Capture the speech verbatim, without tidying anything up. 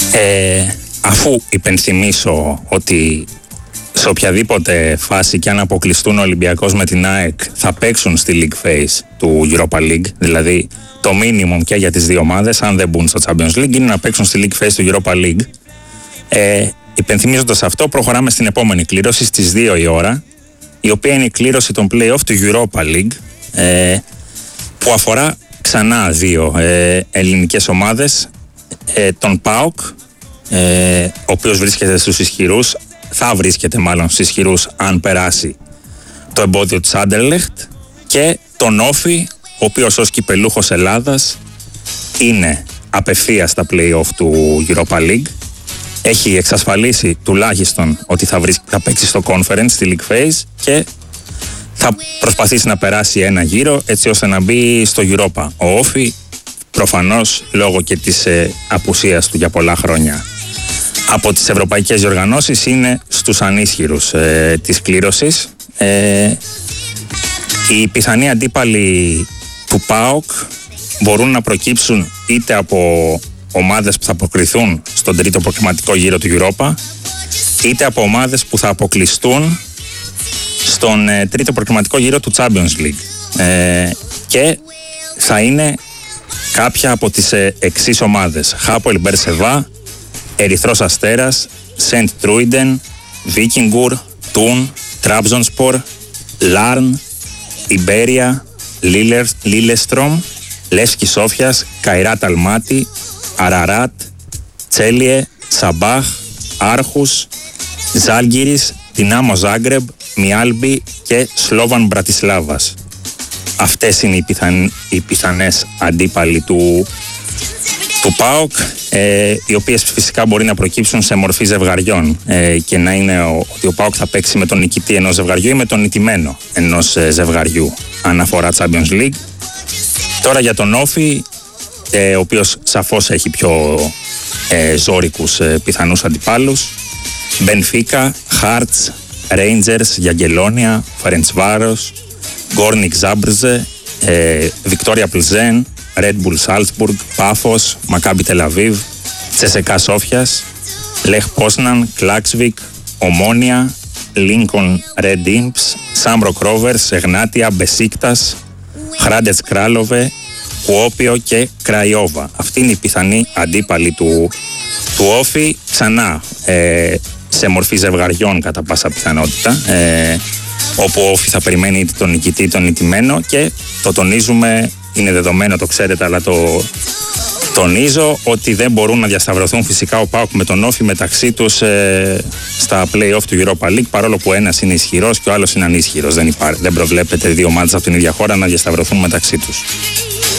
Ε, αφού υπενθυμίσω ότι σε οποιαδήποτε φάση και αν αποκλειστούν ο Ολυμπιακός με την ΑΕΚ θα παίξουν στη League Phase του Europa League, δηλαδή το minimum και για τις δύο ομάδες, αν δεν μπουν στο Champions League, είναι να παίξουν στη League Phase του Europa League. Ε, υπενθυμίζοντας αυτό, προχωράμε στην επόμενη κλήρωση στις δύο η ώρα, η οποία είναι η κλήρωση των play-off του Europa League, ε, που αφορά ξανά δύο ε, ελληνικές ομάδες, ε, τον ΠΑΟΚ, ε, ο οποίος βρίσκεται στους ισχυρούς, θα βρίσκεται μάλλον στους ισχυρούς αν περάσει το εμπόδιο της Άντερλεχτ, και τον Όφη, ο οποίος ως κυπελούχος Ελλάδας είναι απευθείας στα play-off του Europa League. Έχει εξασφαλίσει τουλάχιστον ότι θα, βρει, θα παίξει στο Conference, στη League Phase, και θα προσπαθήσει να περάσει ένα γύρο έτσι ώστε να μπει στο Europa. Ο Όφη προφανώς λόγω και της ε, απουσίας του για πολλά χρόνια από τις ευρωπαϊκές διοργανώσεις είναι στους ανίσχυρους ε, της κλήρωσης. Ε, οι πιθανοί αντίπαλοι του ΠΑΟΚ μπορούν να προκύψουν είτε από ομάδες που θα προκριθούν στον τρίτο προκριματικό γύρο του Europa, είτε από ομάδες που θα αποκλειστούν στον ε, τρίτο προκριματικό γύρο του Champions League. Ε, και θα είναι κάποια από τις ε, εξής ομάδες: Χάπολ Μπερσεβά, Ερυθρός Αστέρας, Σεντ Τρούιντεν, Βίκινγκουρ, Τούν, Τραμπζονσπορ, Λάρν, Ιμπέρια, Λίλεστρομ, Λεύσκι Σόφιας, Καϊράτ Αλμάτι, Αραράτ, Τσέλιε, Σαμπάχ, Άρχους, Ζάλγκιρις, Δυνάμο Ζάγκρεμπ, Μιάλμπι και Σλόβαν Μπρατισλάβας. Αυτές είναι οι, πιθαν, οι πιθανές αντίπαλοι του, του ΠΑΟΚ, ε, οι οποίες φυσικά μπορεί να προκύψουν σε μορφή ζευγαριών, ε, και να είναι ο, ότι ο ΠΑΟΚ θα παίξει με τον νικητή ενός ζευγαριού ή με τον νικημένο ενός ε, ζευγαριού, αν αφορά Champions League. Τώρα για τον Όφη, ε, ο οποίος σαφώς έχει πιο ε, ζώρικους ε, πιθανούς αντιπάλους: Μπενφίκα, Χάρτς, Ρέιντζερς, Γιαγκελόνια, Φερεντσβάρος, Γκόρνικ Ζάμπρζε, Βικτόρια Πλζέν, Red Bull Salzburg, Πάφος, Μακάμπι Τελαβίβ, Τσεσεκά Σόφιας, Λεχ Πόσναν, Κλάξβικ, Ομόνια, Λίνκον Ρεντ Ίμψ, Σάμπρο Κρόβερς, Εγνάτια, Μπεσίκτας, Χράντετς Κράλοβε, Κουόπιο και Κραϊόβα. Αυτή είναι η πιθανή αντίπαλη του, του Όφη, ξανά ε, σε μορφή ζευγαριών κατά πάσα πιθανότητα, ε, όπου ο Όφη θα περιμένει είτε τον νικητή είτε τον νικημένο, και το τονίζουμε, είναι δεδομένο, το ξέρετε, αλλά το τονίζω ότι δεν μπορούν να διασταυρωθούν φυσικά ο ΠΑΟΚ με τον Όφη μεταξύ τους ε, στα play-off του Europa League, παρόλο που ένας είναι ισχυρός και ο άλλος είναι ανίσχυρος. Δεν, υπά, δεν προβλέπεται δύο ομάδες από την ίδια χώρα να διασταυρωθούν μεταξύ τους.